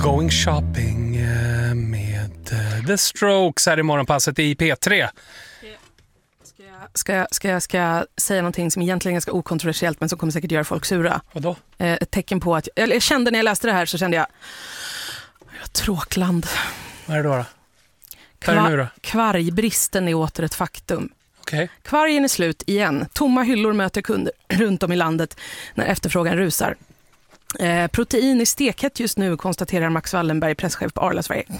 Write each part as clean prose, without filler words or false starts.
Going Shopping med The Strokes här i morgonpasset i P3. Ska jag säga någonting som egentligen är ganska okontroversiellt men som kommer säkert göra folk sura? Vadå? Ett tecken på att jag kände när jag läste det här så kände jag tråkland. Vad är det då? Vad är det nu då? Kvargbristen är åter ett faktum. Okay. Kvargen är slut igen. Tomma hyllor möter kunder runt om i landet när efterfrågan rusar. Protein i stekhet just nu, konstaterar Max Wallenberg, presschef på Arla Sverige.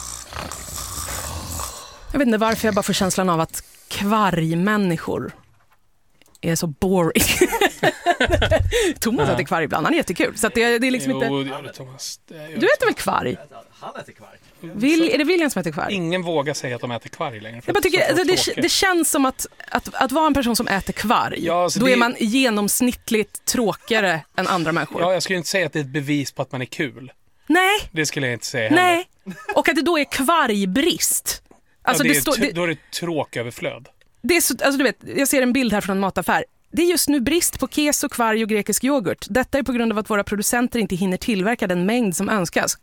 Jag vet inte varför jag bara får känslan av att kvargmänniskor är så boring. Thomas äter kvarg ibland, han är jättekul. Så att det är liksom inte... Thomas. Du äter väl kvarg? Han äter kvarg. Är det William som äter kvarg? Ingen vågar säga att de äter kvarg längre. Jag bara tycker, det känns som att vara en person som äter kvarg, alltså då är man genomsnittligt tråkigare än andra människor. Ja, jag skulle inte säga att det är ett bevis på att man är kul. Nej. Det skulle jag inte säga heller. Nej, och att det då är kvargbrist. Alltså då är det tråköverflöd. Det är så, alltså du vet, jag ser en bild här från en mataffär. Det är just nu brist på keso, kvarg och grekisk yoghurt. Detta är på grund av att våra producenter inte hinner tillverka den mängd som önskas.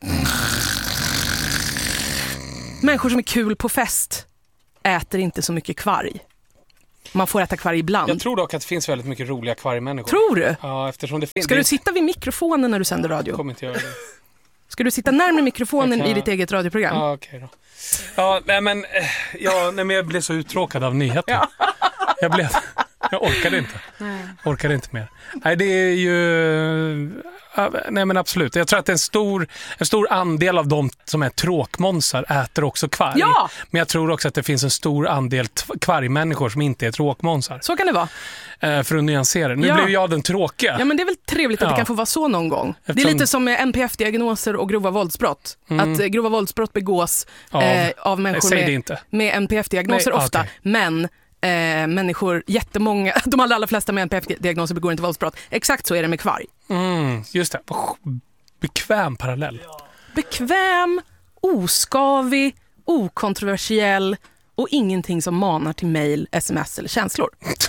Människor som är kul på fest äter inte så mycket kvarg. Man får äta kvarg ibland. Jag tror dock att det finns väldigt mycket roliga kvargmänniskor. Tror du? Ja, eftersom det finns. Ska du sitta vid mikrofonen när du sänder radio? Jag kommer inte göra det. Ska du sitta närmare mikrofonen i ditt eget radioprogram? Ja, okej då. Ja, men jag blev så uttråkad av nyheter. Ja. Jag orkade inte. Nej. Orkade inte mer. Nej, det är ju... Nej, men absolut. Jag tror att en stor andel av de som är tråkmånsar äter också kvarg. Ja! Men jag tror också att det finns en stor andel kvargmänniskor som inte är tråkmånsar. Så kan det vara. För att nyansera. Nu blev jag den tråkiga. Ja, men det är väl trevligt att det kan få vara så någon gång. Det är lite som med NPF-diagnoser och grova våldsbrott. Att grova våldsbrott begås av människor med NPF-diagnoser ofta. Okay. Men människor, jättemånga, de allra flesta med NPF-diagnoser begår inte våldsbrott. Exakt så är det med kvarg. Just det. Bekväm parallell. Bekväm, oskavig, okontroversiell och ingenting som manar till mejl, sms eller känslor.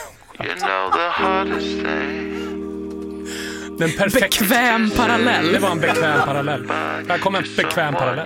Den perfekta. Bekväm parallell. Det var en bekväm parallell. Här kom en bekväm parallell.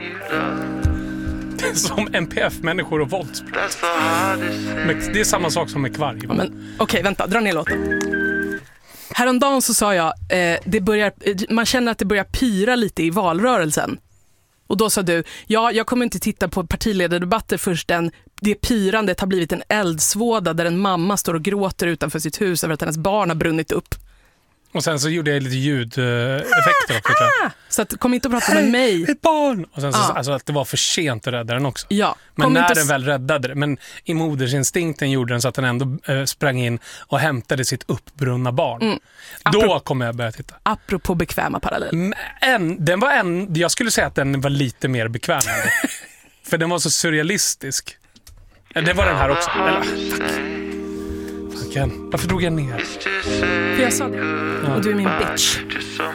Som NPF-människor och våldsbrott. Det är samma sak som med kvarg. Ja, okej, vänta, dra ner låten. Häromdagen så sa jag, man känner att det börjar pyra lite i valrörelsen. Och då sa du, jag kommer inte titta på partiledardebatter först det pyrandet har blivit en eldsvåda där en mamma står och gråter utanför sitt hus över att hennes barn har brunnit upp. Och sen så gjorde jag lite ljudeffekter också. Så att, kom inte att prata med mig. Ett barn! Och sen så, alltså att det var för sent att rädda den också. Ja, men när den väl räddade det. Men i modersinstinkten gjorde den så att den ändå sprang in och hämtade sitt uppbrunna barn. Då kommer jag börja titta. Apropå bekväma parallell. Jag skulle säga att den var lite mer bekväm. För den var så surrealistisk. Det var den här också. Varför drog jag ner? För jag sa det. Och du är min bitch.